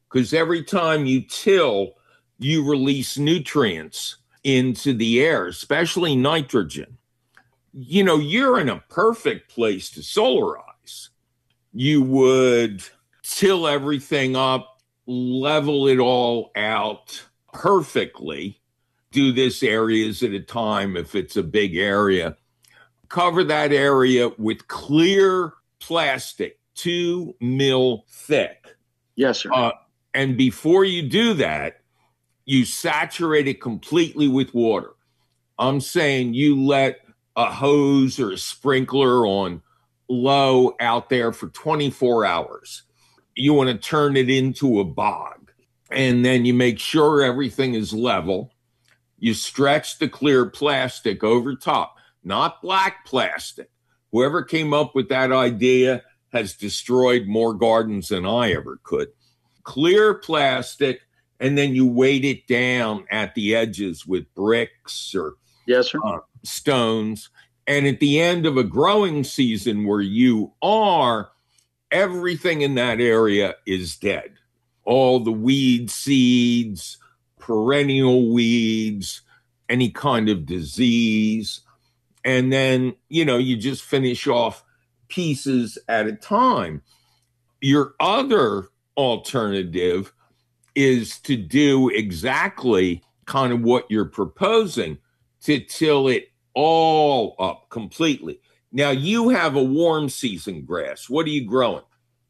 because every time you till, you release nutrients into the air, especially nitrogen. You're in a perfect place to solarize. You would till everything up, level it all out perfectly, do this areas at a time if it's a big area. Cover that area with clear plastic, 2 mil thick. Yes, sir. And before you do that, you saturate it completely with water. I'm saying you let a hose or a sprinkler on low out there for 24 hours. You want to turn it into a bog. And then you make sure everything is level. You stretch the clear plastic over top, not black plastic. Whoever came up with that idea has destroyed more gardens than I ever could. Clear plastic, and then you weight it down at the edges with bricks or yes, sir. Stones. And at the end of a growing season where you are, everything in that area is dead. All the weed seeds, perennial weeds, any kind of disease. And then, you just finish off pieces at a time. Your other alternative is to do exactly kind of what you're proposing, to till it all up completely. Now, you have a warm season grass. What are you growing?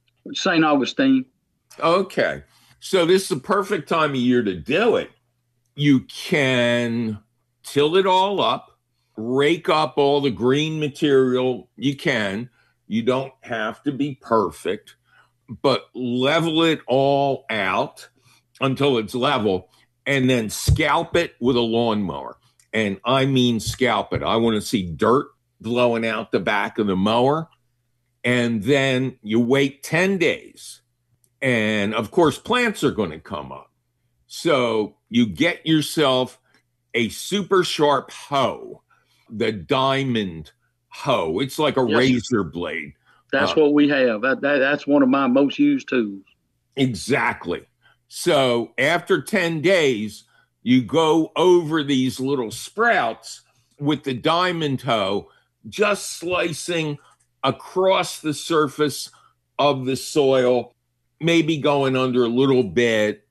St. Augustine. Okay. So this is the perfect time of year to do it. You can till it all up, rake up all the green material you can. You don't have to be perfect, but level it all out until it's level, and then scalp it with a lawnmower. And I mean scalp it. I want to see dirt blowing out the back of the mower. And then you wait 10 days. And of course, plants are going to come up. So you get yourself a super sharp hoe, the diamond hoe. It's like a razor blade. That's what we have. That's one of my most used tools. Exactly. So after 10 days, you go over these little sprouts with the diamond hoe, just slicing across the surface of the soil, maybe going under a little bit,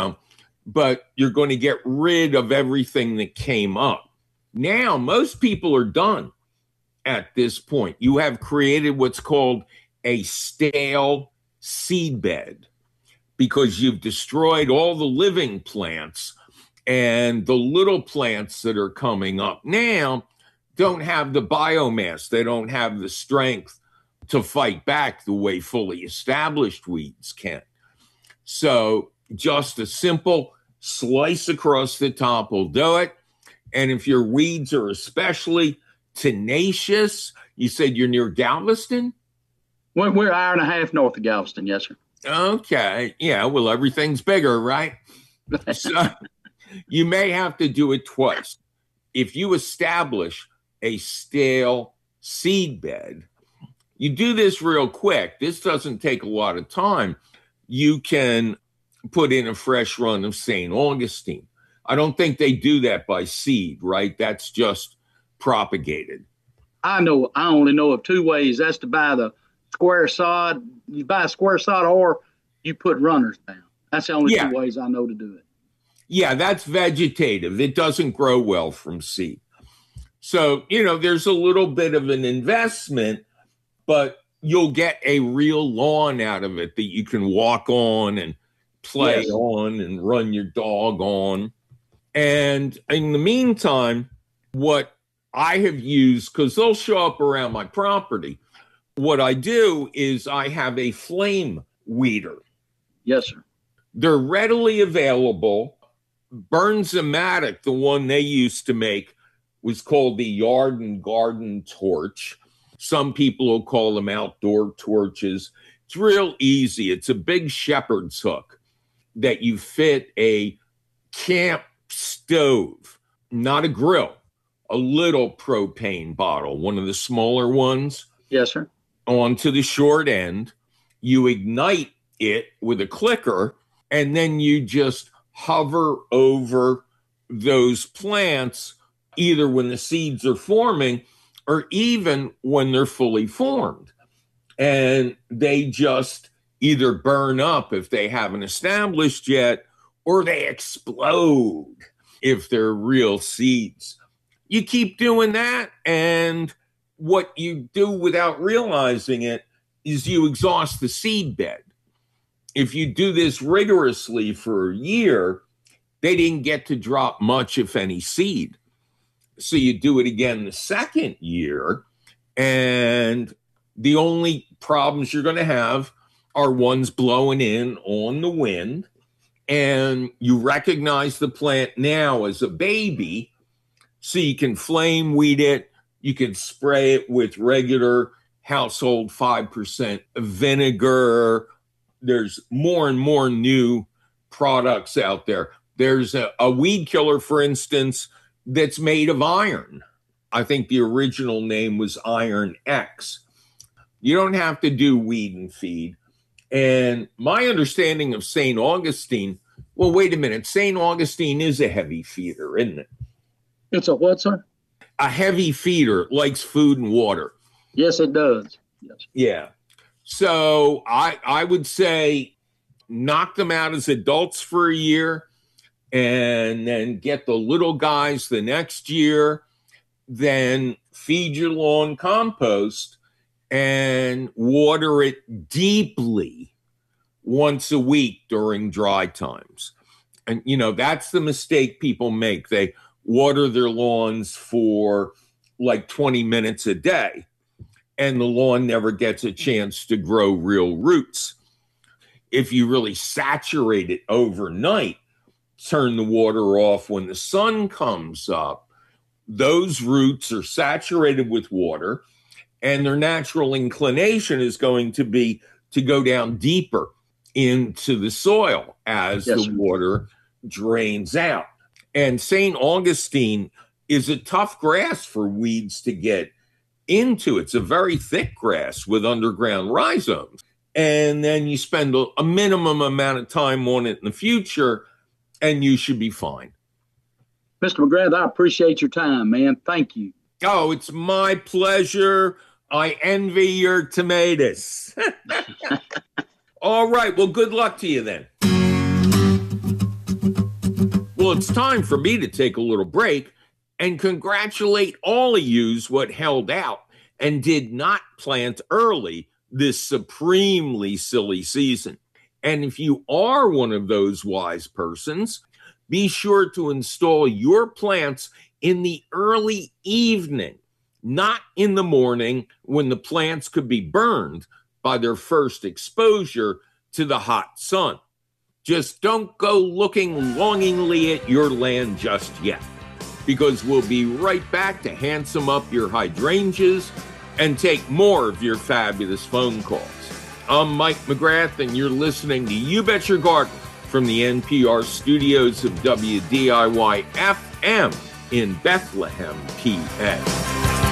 but you're going to get rid of everything that came up. Now, most people are done at this point. You have created what's called a stale seed bed because you've destroyed all the living plants, and the little plants that are coming up now don't have the biomass. They don't have the strength to fight back the way fully established weeds can. So just a simple slice across the top will do it. And if your weeds are especially tenacious, you said you're near Galveston? We're an hour and a half north of Galveston, yes, sir. Okay. Yeah, well, everything's bigger, right? So you may have to do it twice. If you establish a stale seed bed, you do this real quick. This doesn't take a lot of time. You can put in a fresh run of St. Augustine. I don't think they do that by seed, right? That's just propagated. I only know of two ways. That's to buy the square sod. You buy a square sod, or you put runners down. That's the only two ways I know to do it. Yeah, that's vegetative. It doesn't grow well from seed. So, there's a little bit of an investment, but you'll get a real lawn out of it that you can walk on and play on and run your dog on. And in the meantime, what I have used, because they'll show up around my property, what I do is I have a flame weeder. Yes, sir. They're readily available. Burns-O-Matic, the one they used to make, was called the Yard and Garden Torch. Some people will call them outdoor torches. It's real easy. It's a big shepherd's hook that you fit a camp stove, not a grill, a little propane bottle, one of the smaller ones. Yes, sir. Onto the short end. You ignite it with a clicker, and then you just hover over those plants, either when the seeds are forming or even when they're fully formed. And they just either burn up if they haven't established yet, or they explode if they're real seeds. You keep doing that, and what you do without realizing it is you exhaust the seed bed. If you do this rigorously for a year, they didn't get to drop much, if any, seed. So you do it again the second year, and the only problems you're going to have are ones blowing in on the wind, and you recognize the plant now as a baby, so you can flame weed it. You can spray it with regular household 5% vinegar. There's more and more new products out there. There's a weed killer, for instance, that's made of iron. I think the original name was Iron X. You don't have to do weed and feed. And my understanding of St. Augustine, well, wait a minute. St. Augustine is a heavy feeder, isn't it? It's a what, sir? A heavy feeder, likes food and water. Yes, it does. Yes. Yeah. So I would say knock them out as adults for a year, and then get the little guys the next year, then feed your lawn compost and water it deeply once a week during dry times. And, that's the mistake people make. They water their lawns for like 20 minutes a day, and the lawn never gets a chance to grow real roots. If you really saturate it overnight, turn the water off when the sun comes up, those roots are saturated with water, and their natural inclination is going to be to go down deeper into the soil as the water drains out. And St. Augustine is a tough grass for weeds to get into. It's a very thick grass with underground rhizomes. And then you spend a minimum amount of time on it in the future, and you should be fine. Mr. McGrath, I appreciate your time, man. Thank you. Oh, it's my pleasure. I envy your tomatoes. All right. Well, good luck to you then. Well, it's time for me to take a little break and congratulate all of yous what held out and did not plant early this supremely silly season. And if you are one of those wise persons, be sure to install your plants in the early evening, not in the morning when the plants could be burned by their first exposure to the hot sun. Just don't go looking longingly at your land just yet, because we'll be right back to handsome up your hydrangeas and take more of your fabulous phone calls. I'm Mike McGrath, and you're listening to You Bet Your Garden from the NPR studios of WDIY-FM in Bethlehem, PA.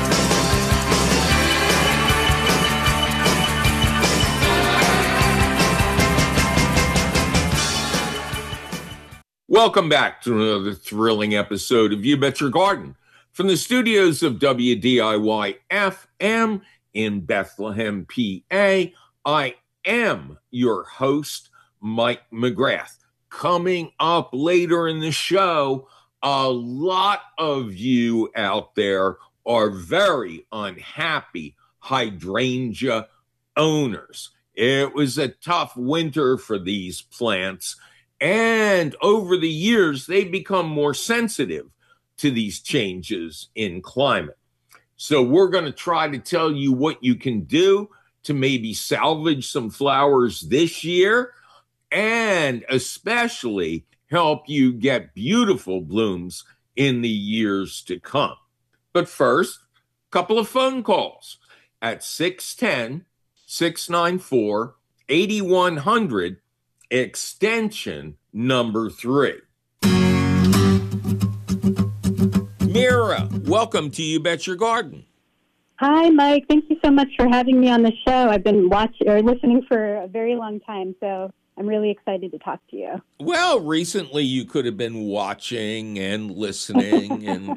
Welcome back to another thrilling episode of You Bet Your Garden from the studios of WDIY-FM in Bethlehem, PA. I am your host, Mike McGrath. Coming up later in the show, a lot of you out there are very unhappy hydrangea owners. It was a tough winter for these plants, and over the years, they've become more sensitive to these changes in climate. So we're going to try to tell you what you can do to maybe salvage some flowers this year, and especially help you get beautiful blooms in the years to come. But first, a couple of phone calls at 610-694-8100, extension number 3. Mira, welcome to You Bet Your Garden. Hi, Mike. Thank you so much for having me on the show. I've been listening for a very long time, so I'm really excited to talk to you. Well, recently you could have been watching and listening and,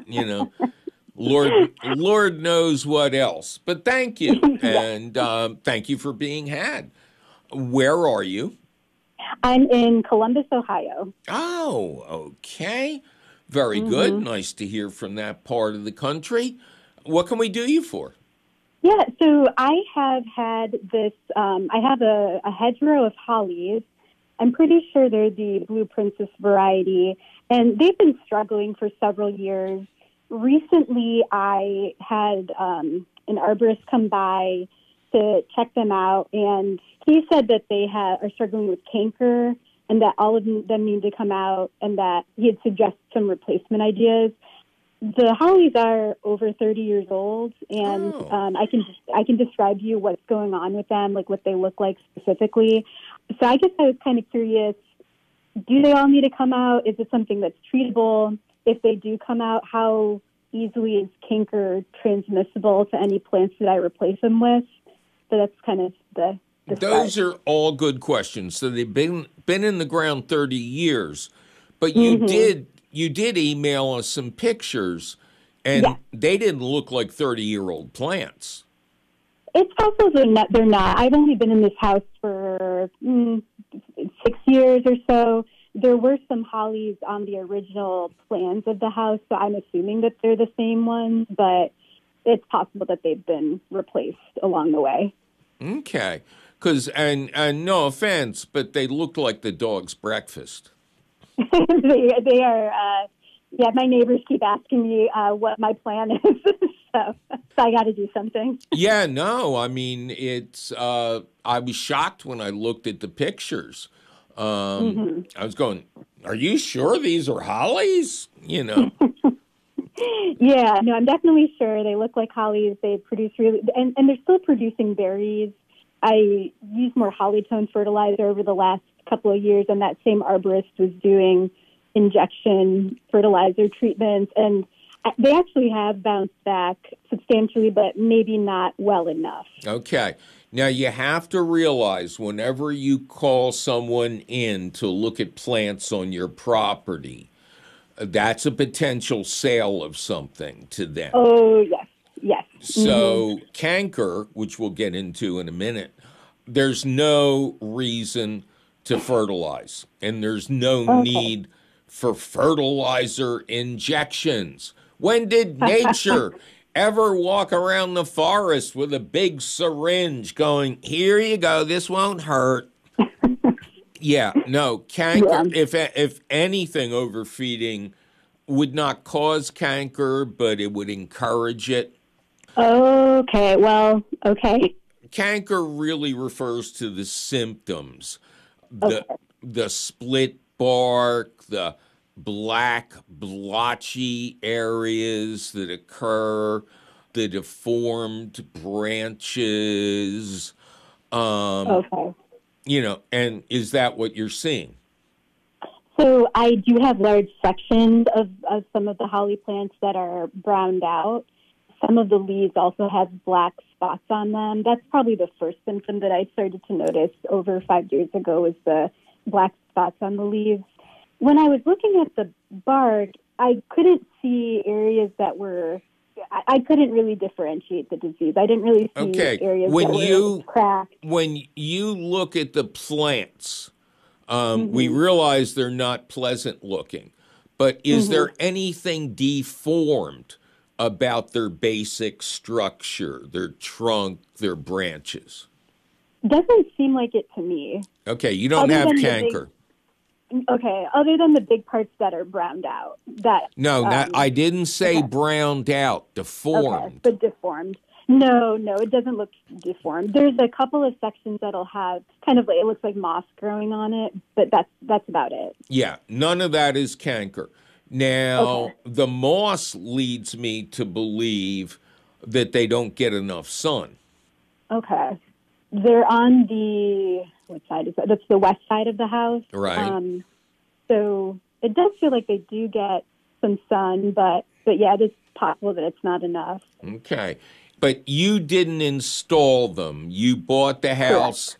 Lord knows what else. But thank you. And thank you for being had. Where are you? I'm in Columbus, Ohio. Oh, okay. Very good. Nice to hear from that part of the country. What can we do you for? Yeah, so I have had this, I have a hedgerow of hollies. I'm pretty sure they're the Blue Princess variety, and they've been struggling for several years. Recently, I had an arborist come by to check them out, and he said that they are struggling with canker and that all of them need to come out, and that he had suggested some replacement ideas. The hollies are over 30 years old, and I can describe to you what's going on with them, like what they look like specifically. So I guess I was kind of curious, do they all need to come out? Is it something that's treatable? If they do come out, how easily is canker transmissible to any plants that I replace them with? So that's kind of the Those are all good questions. So they've been in the ground 30 years, but you did email us some pictures, and they didn't look like 30-year-old plants. It's possible they're not. I've only been in this house for 6 years or so. There were some hollies on the original plans of the house, so I'm assuming that they're the same ones, but it's possible that they've been replaced along the way. Okay. And no offense, but they look like the dog's breakfast. They are, my neighbors keep asking me what my plan is, so I got to do something. Yeah, no, I mean, it's, I was shocked when I looked at the pictures. I was going, are you sure these are hollies? Yeah, no, I'm definitely sure. They look like hollies. They produce and they're still producing berries. I used more Hollytone fertilizer over the last couple of years, and that same arborist was doing injection fertilizer treatments, and they actually have bounced back substantially, but maybe not well enough. Okay. Now, you have to realize whenever you call someone in to look at plants on your property, that's a potential sale of something to them. Oh, yes. Yes. So canker, which we'll get into in a minute, there's no reason to fertilize, and there's no need for fertilizer injections. When did nature ever walk around the forest with a big syringe going, here you go, this won't hurt? Yeah, no, canker, if anything, overfeeding would not cause canker, but it would encourage it. Okay, well, okay. Canker really refers to the symptoms, the split bark, the black blotchy areas that occur, the deformed branches. And is that what you're seeing? So I do have large sections of some of the holly plants that are browned out. Some of the leaves also have black spots on them. That's probably the first symptom that I started to notice over 5 years ago, was the black spots on the leaves. When I was looking at the bark, I couldn't see areas that were, I couldn't really differentiate the disease. I didn't really see areas that were cracked. When you look at the plants, we realize they're not pleasant looking, but is there anything deformed about their basic structure, their trunk, their branches? Doesn't seem like it to me. Okay, you don't have canker. Other than the big parts that are browned out. I didn't say browned out, deformed. Okay, but deformed. No, it doesn't look deformed. There's a couple of sections that'll have kind of, it looks like moss growing on it, but that's about it. Yeah, none of that is canker. Now, the moss leads me to believe that they don't get enough sun. Okay. They're on what side is that? That's the west side of the house. Right. So it does feel like they do get some sun, but yeah, it is possible that it's not enough. Okay. But you didn't install them. You bought the house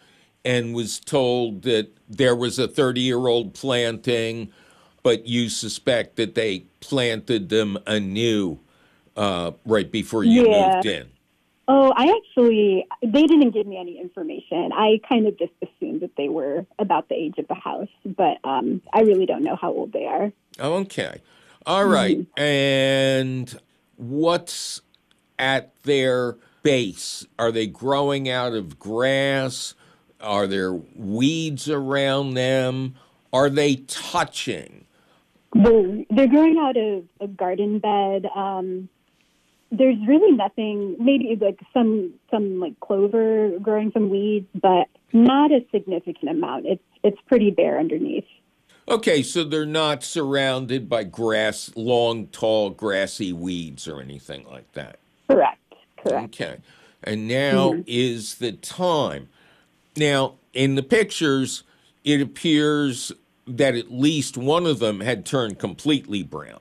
and was told that there was a 30-year-old planting, but you suspect that they planted them anew right before you moved in. Oh, they didn't give me any information. I kind of just assumed that they were about the age of the house, but I really don't know how old they are. Okay. All right. Mm-hmm. And what's at their base? Are they growing out of grass? Are there weeds around them? Are they touching? They're growing out of a garden bed. There's really nothing, maybe like some like clover growing, some weeds, but not a significant amount. It's pretty bare underneath. Okay, so they're not surrounded by grass, long, tall, grassy weeds or anything like that. Correct. Okay, and now is the time. Now, in the pictures, it appears that at least one of them had turned completely brown.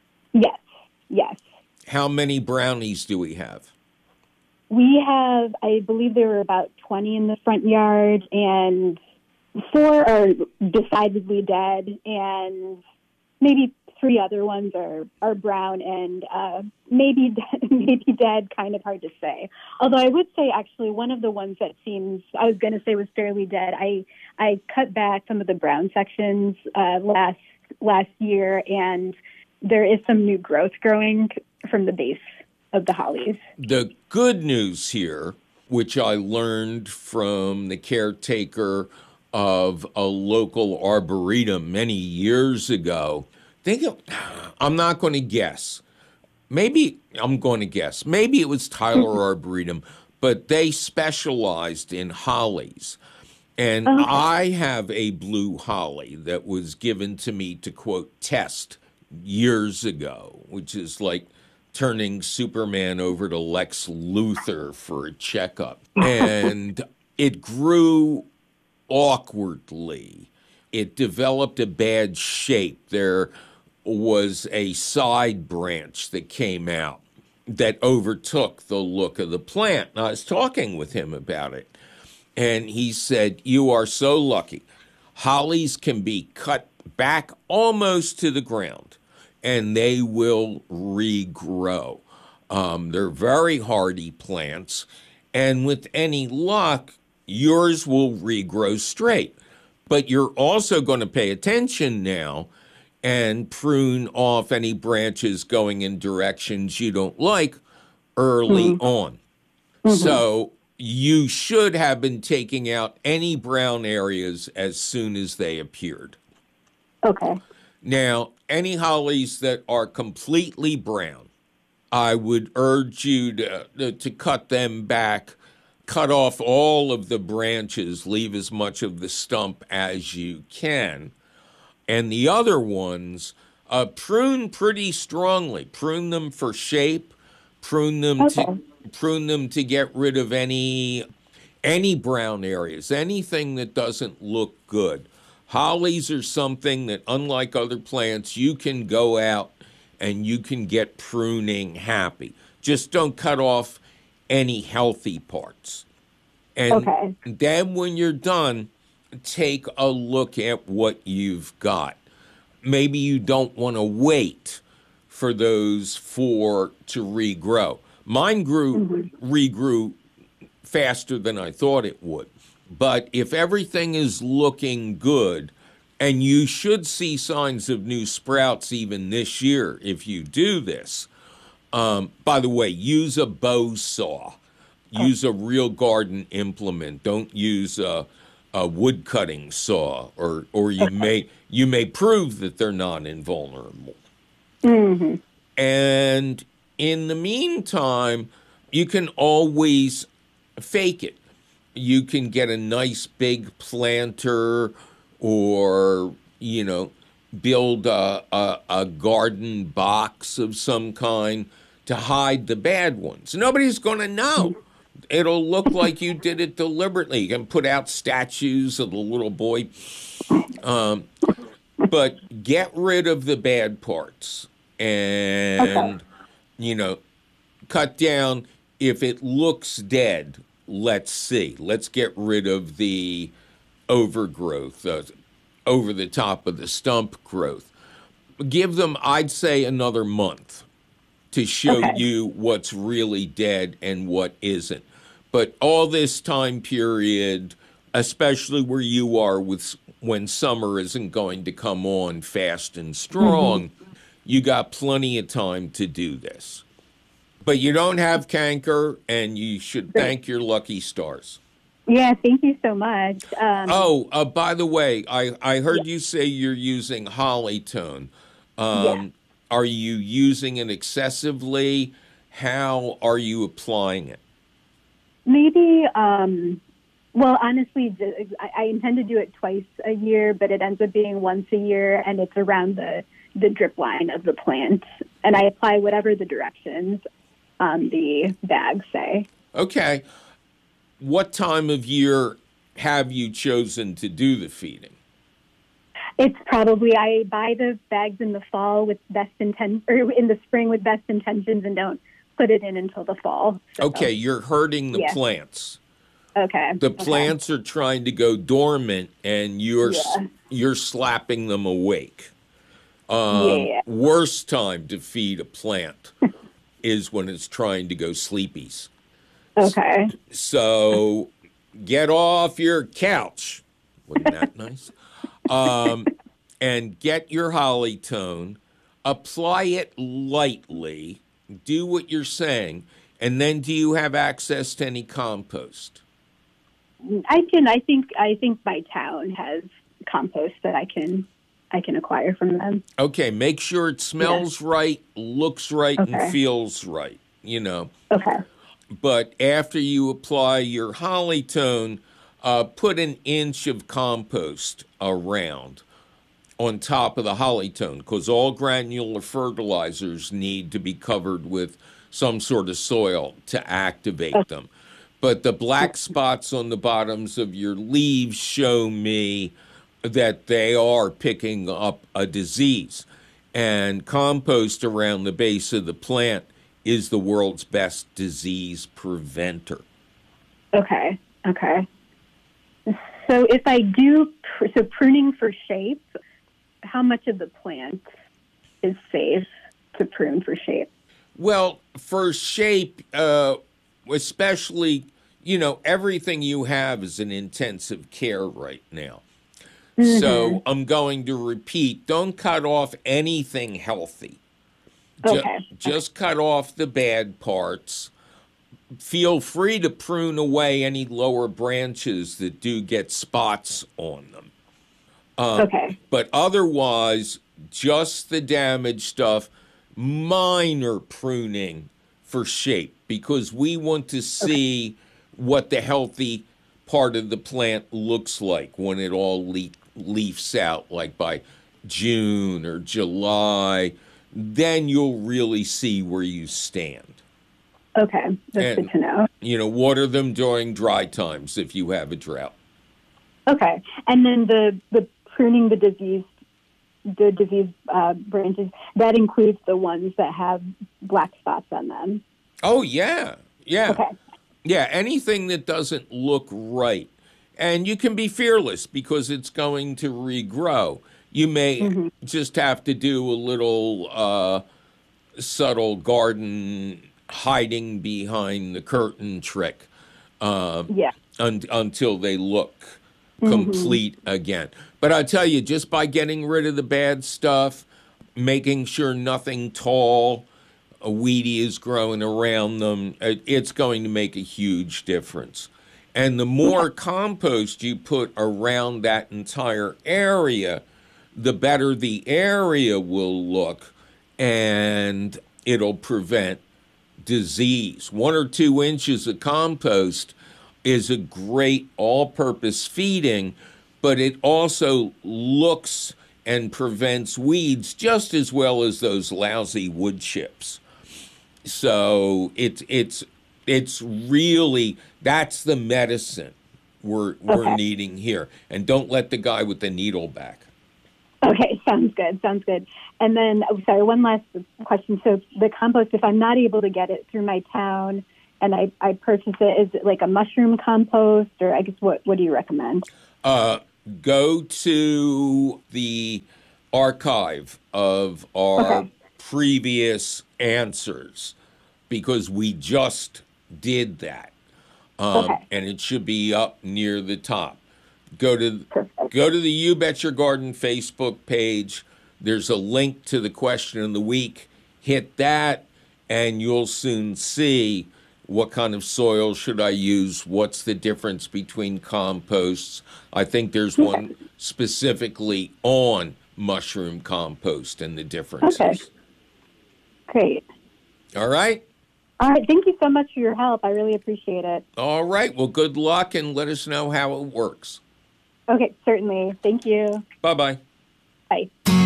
Yes. How many brownies do we have? We have, I believe there were about 20 in the front yard, and 4 are decidedly dead, and maybe 3 other ones are brown and maybe dead, kind of hard to say. Although I would say actually one of the ones that I was going to say was fairly dead, I cut back some of the brown sections last year, and there is some new growth growing from the base of the hollies. The good news here, which I learned from the caretaker of a local arboretum many years ago, I'm not going to guess. Maybe I'm going to guess. Maybe it was Tyler Arboretum, but they specialized in hollies. And I have a blue holly that was given to me to, quote, test years ago, which is like turning Superman over to Lex Luthor for a checkup. And it grew awkwardly. It developed a bad shape. There was a side branch that came out that overtook the look of the plant. And I was talking with him about it, and he said, "You are so lucky. Hollies can be cut back almost to the ground, and they will regrow. They're very hardy plants, and with any luck, yours will regrow straight. But you're also going to pay attention now and prune off any branches going in directions you don't like early on. So you should have been taking out any brown areas as soon as they appeared." Okay. Now, any hollies that are completely brown, I would urge you to cut them back, cut off all of the branches, leave as much of the stump as you can. And the other ones, prune pretty strongly. Prune them for shape. Prune them to get rid of any brown areas, anything that doesn't look good. Hollies are something that, unlike other plants, you can go out and you can get pruning happy. Just don't cut off any healthy parts. And then when you're done, take a look at what you've got. Maybe you don't want to wait for those 4 to regrow. Mine regrew faster than I thought it would. But if everything is looking good, and you should see signs of new sprouts even this year if you do this. By the way, use a bow saw. Use a real garden implement. Don't use a wood cutting saw, or you may prove that they're not invulnerable. And in the meantime, you can always fake it. You can get a nice big planter, or build a garden box of some kind to hide the bad ones. Nobody's going to know. It'll look like you did it deliberately. You can put out statues of the little boy. But get rid of the bad parts and, cut down. If it looks dead, let's see. Let's get rid of the overgrowth, over the top of the stump growth. Give them, I'd say, another month to show Okay. you what's really dead and what isn't. But all this time period, especially where you are with when summer isn't going to come on fast and strong, you got plenty of time to do this. But you don't have canker, and you should thank your lucky stars. Yeah, thank you so much. By the way, I heard you say you're using Hollytone. Yeah. Are you using it excessively? How are you applying it? Maybe, well, honestly, I intend to do it twice a year, but it ends up being once a year, and it's around the drip line of the plant. And I apply whatever the directions on the bag say. Okay. What time of year have you chosen to do the feeding? It's probably, I buy the bags in the fall with or in the spring with best intentions and don't put it in until the fall. So. Okay, you're hurting the plants. Okay. The plants are trying to go dormant, and you're slapping them awake. Worst time to feed a plant is when it's trying to go sleepies. Okay. So get off your couch. Wasn't that nice? And get your Hollytone, apply it lightly, do what you're saying, and then do you have access to any compost? I think my town has compost that I can acquire from them. Okay, make sure it smells right, looks right, and feels right, Okay. But after you apply your Hollytone, put an inch of compost around on top of the Hollytone, because all granular fertilizers need to be covered with some sort of soil to activate them. But the black spots on the bottoms of your leaves show me that they are picking up a disease. And compost around the base of the plant is the world's best disease preventer. Okay. So if I do, pruning for shape, how much of the plant is safe to prune for shape? Well, for shape, especially, everything you have is in intensive care right now. Mm-hmm. So I'm going to repeat, don't cut off anything healthy. Just cut off the bad parts. Feel free to prune away any lower branches that do get spots on them. But otherwise, just the damaged stuff, minor pruning for shape, because we want to see what the healthy part of the plant looks like when it all leafs out, like by June or July. Then you'll really see where you stand. Okay, that's good to know. Water them during dry times if you have a drought. Okay, and then the pruning the diseased branches, that includes the ones that have black spots on them. Oh, yeah. Okay. Yeah, anything that doesn't look right. And you can be fearless because it's going to regrow. You may just have to do a little subtle garden hiding behind the curtain trick until they look complete again. But I tell you, just by getting rid of the bad stuff, making sure nothing tall, weedy is growing around them, it's going to make a huge difference. And the more compost you put around that entire area, the better the area will look, and it'll prevent disease. 1 or 2 inches of compost is a great all-purpose feeding, but it also looks and prevents weeds just as well as those lousy wood chips. So it's really, that's the medicine we're needing here. And don't let the guy with the needle back. Okay, sounds good. And then, one last question. So the compost, if I'm not able to get it through my town and I purchase it. Is it like a mushroom compost, or I guess what do you recommend? Go to the archive of our previous answers, because we just did that. And it should be up near the top. Go to the You Bet Your Garden Facebook page. There's a link to the question of the week. Hit that, and you'll soon see what kind of soil should I use, what's the difference between composts. I think there's one specifically on mushroom compost and the differences. Okay. Great. All right? All right. Thank you so much for your help. I really appreciate it. All right. Well, good luck, and let us know how it works. Okay, certainly. Thank you. Bye-bye. Bye.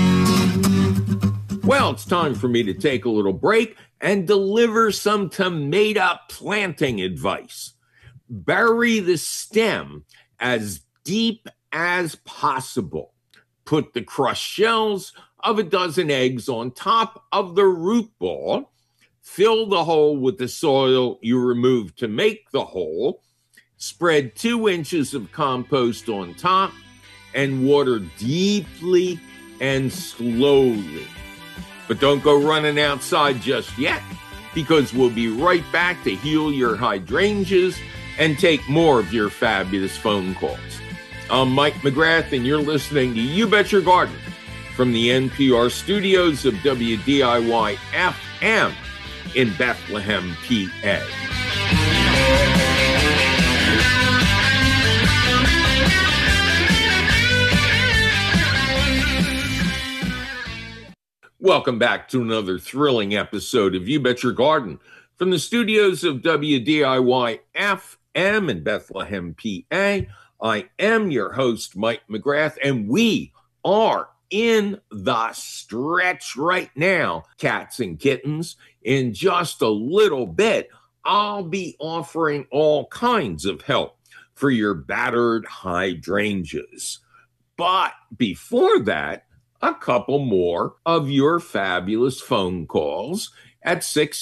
Well, it's time for me to take a little break and deliver some tomato planting advice. Bury the stem as deep as possible. Put the crushed shells of a dozen eggs on top of the root ball. Fill the hole with the soil you removed to make the hole. Spread 2 inches of compost on top and water deeply and slowly. But don't go running outside just yet, because we'll be right back to heal your hydrangeas and take more of your fabulous phone calls. I'm Mike McGrath, and you're listening to You Bet Your Garden from the NPR studios of WDIY FM in Bethlehem, PA. Welcome back to another thrilling episode of You Bet Your Garden from the studios of WDIY FM in Bethlehem, PA. I am your host, Mike McGrath, and we are in the stretch right now, cats and kittens. In just a little bit, I'll be offering all kinds of help for your battered hydrangeas. But before that, a couple more of your fabulous phone calls at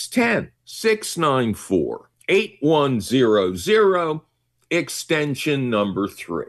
610-694-8100, extension number 3.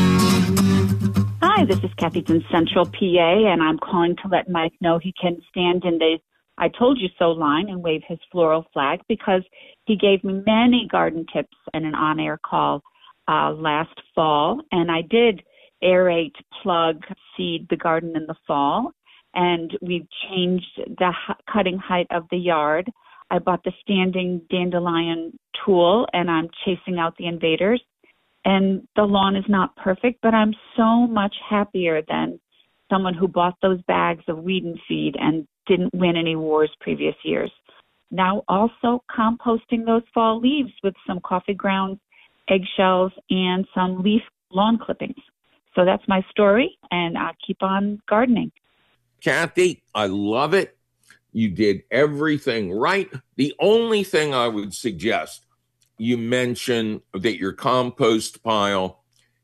Hi, this is Kathy from Central PA, and I'm calling to let Mike know he can stand in the I told you so line and wave his floral flag, because he gave me many garden tips in an on-air call last fall, and I did aerate, plug, seed the garden in the fall, and we've changed the cutting height of the yard. I bought the standing dandelion tool, and I'm chasing out the invaders, and the lawn is not perfect, but I'm so much happier than someone who bought those bags of weed and feed and didn't win any wars previous years. Now also composting those fall leaves with some coffee grounds, eggshells, and some leaf lawn clippings. So that's my story, and I'll keep on gardening. Kathy, I love it. You did everything right. The only thing I would suggest, you mentioned that your compost pile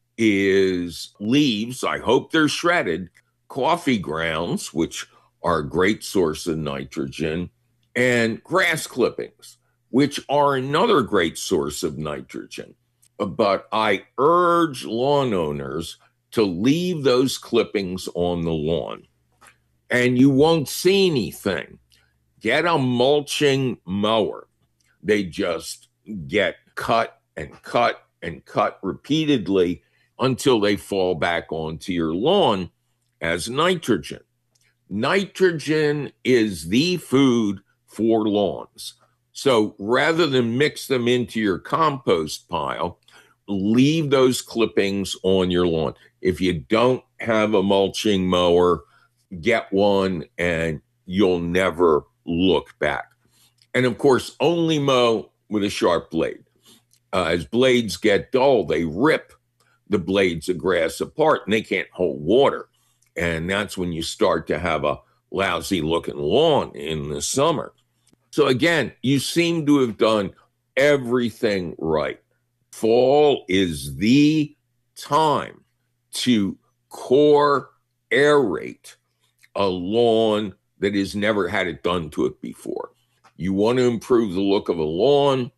is leaves. I hope they're shredded, coffee grounds, which are a great source of nitrogen, and grass clippings, which are another great source of nitrogen. But I urge lawn owners to leave those clippings on the lawn, and you won't see anything. Get a mulching mower. They just get cut and cut and cut repeatedly until they fall back onto your lawn as nitrogen. Nitrogen is the food for lawns. So rather than mix them into your compost pile, leave those clippings on your lawn. If you don't have a mulching mower, get one and you'll never look back. And of course, only mow with a sharp blade. As blades get dull, they rip the blades of grass apart and they can't hold water. And that's when you start to have a lousy looking lawn in the summer. So again, you seem to have done everything right. Fall is the time to core aerate a lawn that has never had it done to it before. You want to improve the look of a lawn,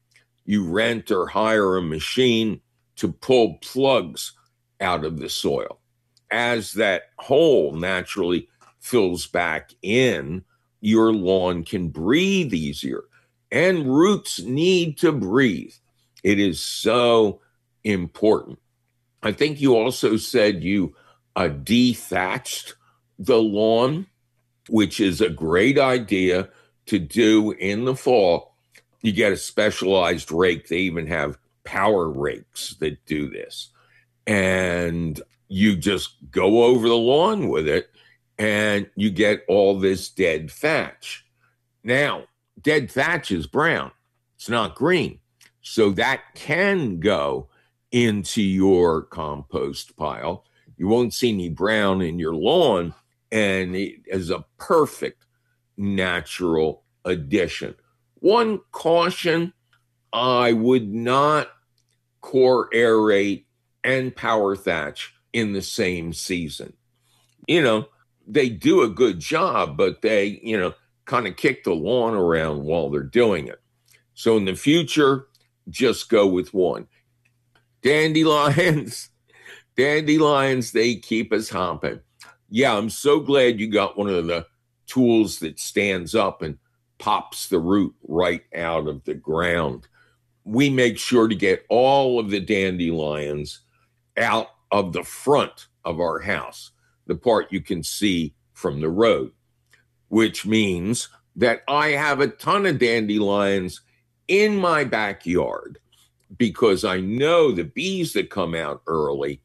you rent or hire a machine to pull plugs out of the soil. As that hole naturally fills back in, your lawn can breathe easier, and roots need to breathe. It is so important. I think you also said you dethatched the lawn, which is a great idea to do in the fall. You get a specialized rake. They even have power rakes that do this. And you just go over the lawn with it, and you get all this dead thatch. Now, dead thatch is brown. It's not green. So that can go into your compost pile. You won't see any brown in your lawn, and it is a perfect natural addition. One caution, I would not core aerate and power thatch in the same season. They do a good job, but they, kind of kick the lawn around while they're doing it. So in the future, just go with one. Dandelions, they keep us hopping. Yeah, I'm so glad you got one of the tools that stands up and pops the root right out of the ground. We make sure to get all of the dandelions out of the front of our house, the part you can see from the road, which means that I have a ton of dandelions in my backyard because I know the bees that come out early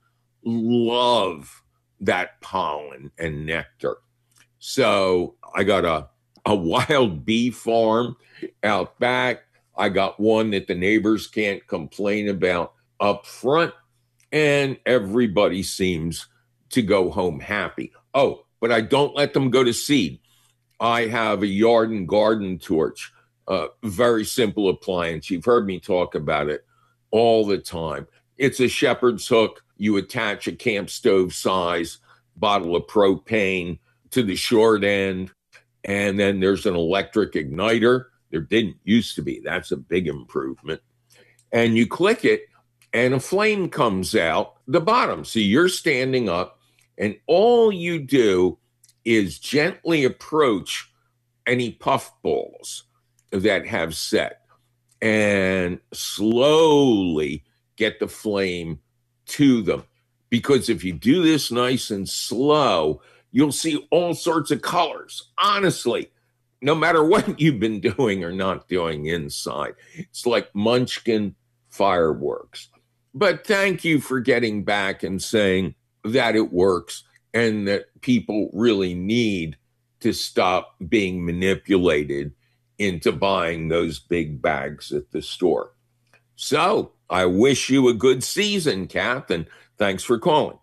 love that pollen and nectar. So I got a wild bee farm out back. I got one that the neighbors can't complain about up front, and everybody seems to go home happy. Oh, but I don't let them go to seed. I have a yard and garden torch, a very simple appliance. You've heard me talk about it all the time. It's a shepherd's hook. You attach a camp stove size bottle of propane to the short end, and then there's an electric igniter. There didn't used to be. That's a big improvement. And you click it, and a flame comes out the bottom. So you're standing up, and all you do is gently approach any puff balls that have set and slowly get the flame to them. Because if you do this nice and slow, you'll see all sorts of colors. Honestly, no matter what you've been doing or not doing inside, it's like Munchkin fireworks. But thank you for getting back and saying that it works and that people really need to stop being manipulated into buying those big bags at the store. So I wish you a good season, Kath, and thanks for calling.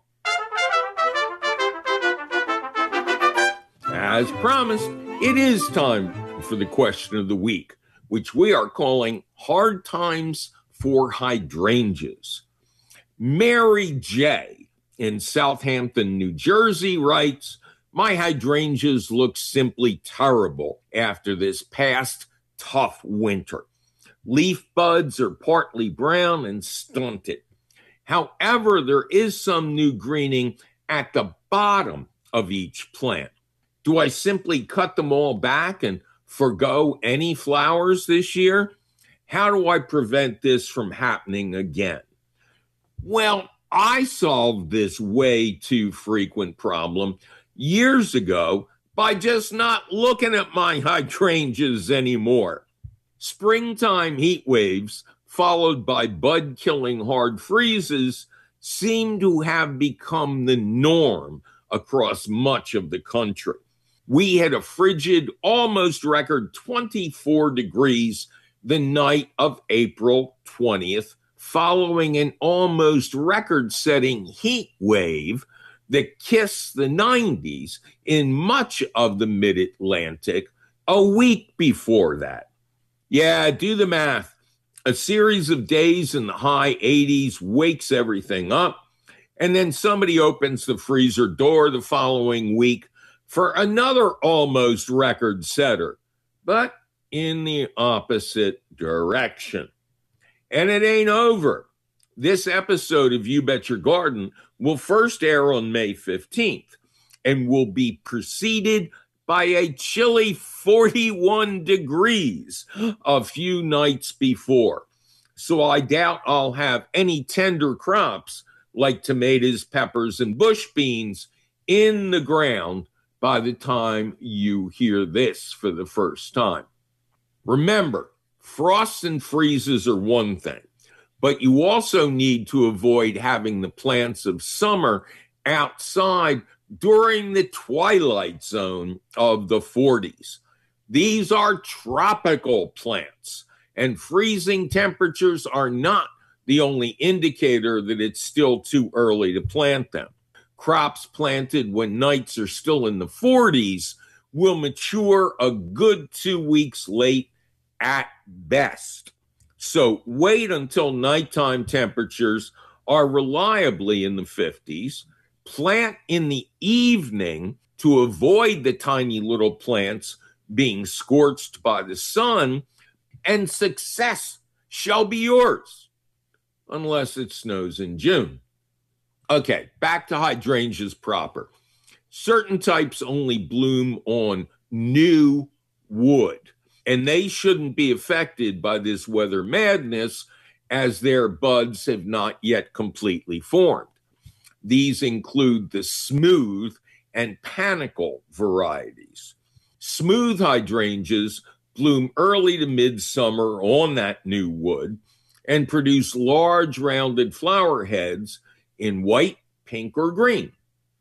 As promised, it is time for the question of the week, which we are calling Hard Times for Hydrangeas. Mary J. in Southampton, New Jersey writes, my hydrangeas look simply terrible after this past tough winter. Leaf buds are partly brown and stunted. However, there is some new greening at the bottom of each plant. Do I simply cut them all back and forgo any flowers this year? How do I prevent this from happening again? Well, I solved this way too frequent problem years ago by just not looking at my hydrangeas anymore. Springtime heat waves, followed by bud-killing hard freezes, seem to have become the norm across much of the country. We had a frigid, almost record 24 degrees the night of April 20th, following an almost record-setting heat wave that kissed the 90s in much of the mid-Atlantic a week before that. Yeah, do the math. A series of days in the high 80s wakes everything up, and then somebody opens the freezer door the following week for another almost record setter, but in the opposite direction. And it ain't over. This episode of You Bet Your Garden will first air on May 15th and will be preceded by a chilly 41 degrees a few nights before. So I doubt I'll have any tender crops like tomatoes, peppers, and bush beans in the ground by the time you hear this for the first time. Remember, frosts and freezes are one thing, but you also need to avoid having the plants of summer outside during the twilight zone of the 40s. These are tropical plants, and freezing temperatures are not the only indicator that it's still too early to plant them. Crops planted when nights are still in the 40s will mature a good 2 weeks late at best. So wait until nighttime temperatures are reliably in the 50s. Plant in the evening to avoid the tiny little plants being scorched by the sun, and success shall be yours, unless it snows in June. Okay, back to hydrangeas proper. Certain types only bloom on new wood, and they shouldn't be affected by this weather madness as their buds have not yet completely formed. These include the smooth and panicle varieties. Smooth hydrangeas bloom early to midsummer on that new wood and produce large rounded flower heads in white, pink, or green.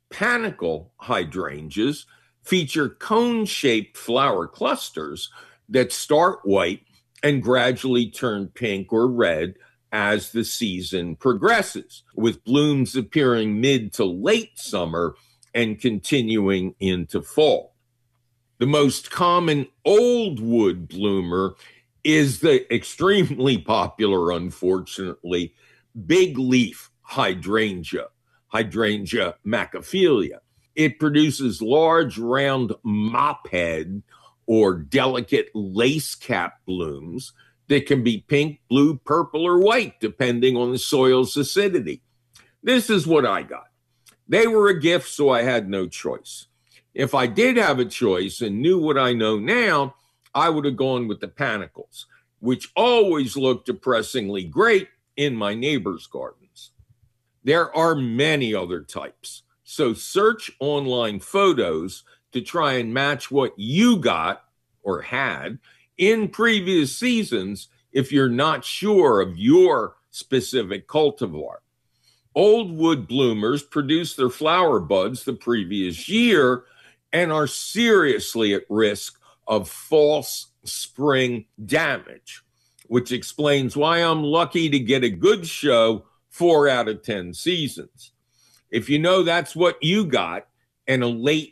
Panicle hydrangeas feature cone-shaped flower clusters that start white and gradually turn pink or red as the season progresses, with blooms appearing mid to late summer and continuing into fall. The most common old wood bloomer is the extremely popular, unfortunately, big leaf hydrangea, Hydrangea macrophylla. It produces large, round mop-head or delicate lace cap blooms that can be pink, blue, purple, or white, depending on the soil's acidity. This is what I got. They were a gift, so I had no choice. If I did have a choice and knew what I know now, I would have gone with the panicles, which always look depressingly great in my neighbor's gardens. There are many other types, so search online photos to try and match what you got or had in previous seasons if you're not sure of your specific cultivar. Old wood bloomers produce their flower buds the previous year and are seriously at risk of false spring damage, which explains why I'm lucky to get a good show 4 out of 10 seasons. If you know that's what you got and a late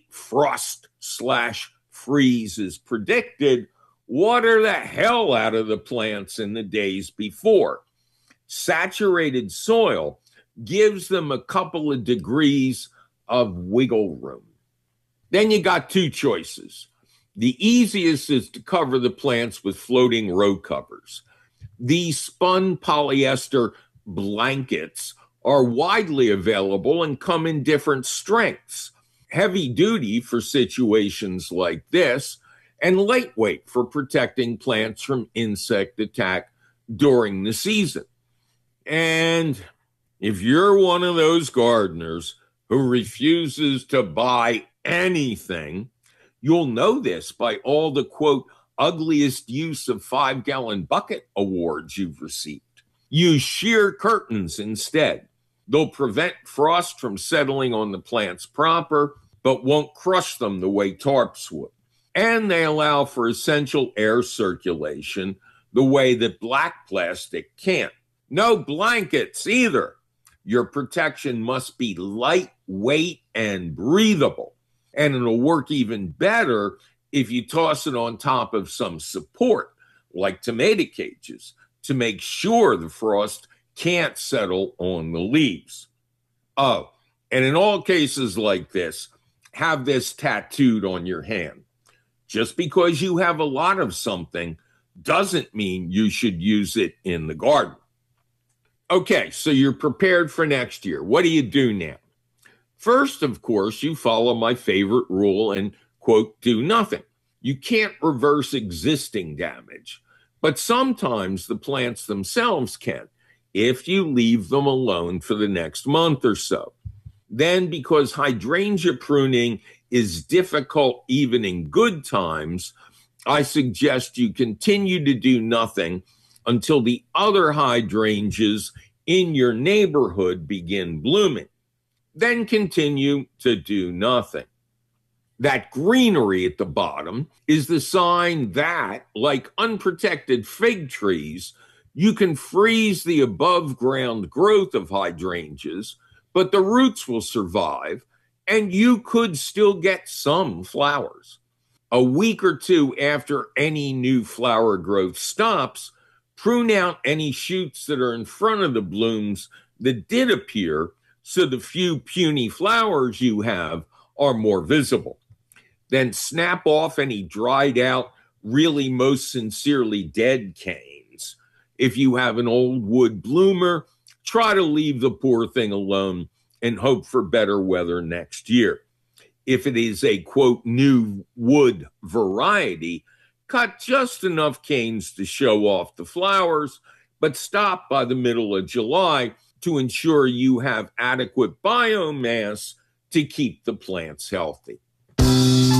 frost/freeze is predicted, water the hell out of the plants in the days before. Saturated soil gives them a couple of degrees of wiggle room. Then you got 2 choices. The easiest is to cover the plants with floating row covers. These spun polyester blankets are widely available and come in different strengths. Heavy duty for situations like this, and lightweight for protecting plants from insect attack during the season. And if you're one of those gardeners who refuses to buy anything, you'll know this by all the, quote, ugliest use of 5-gallon bucket awards you've received. Use sheer curtains instead. They'll prevent frost from settling on the plants proper, but won't crush them the way tarps would. And they allow for essential air circulation the way that black plastic can't. No blankets either. Your protection must be lightweight and breathable. And it'll work even better if you toss it on top of some support, like tomato cages, to make sure the frost can't settle on the leaves. Oh, and in all cases like this, have this tattooed on your hand. Just because you have a lot of something doesn't mean you should use it in the garden. Okay, so you're prepared for next year. What do you do now? First, of course, you follow my favorite rule and, quote, do nothing. You can't reverse existing damage, but sometimes the plants themselves can if you leave them alone for the next month or so. Then, because hydrangea pruning is difficult even in good times, I suggest you continue to do nothing until the other hydrangeas in your neighborhood begin blooming. Then continue to do nothing. That greenery at the bottom is the sign that, like unprotected fig trees, you can freeze the above ground growth of hydrangeas, but the roots will survive and you could still get some flowers. A week or two after any new flower growth stops, prune out any shoots that are in front of the blooms that did appear, so the few puny flowers you have are more visible. Then snap off any dried out, really most sincerely dead canes. If you have an old wood bloomer, try to leave the poor thing alone and hope for better weather next year. If it is a, quote, new wood variety, cut just enough canes to show off the flowers, but stop by the middle of July to ensure you have adequate biomass to keep the plants healthy.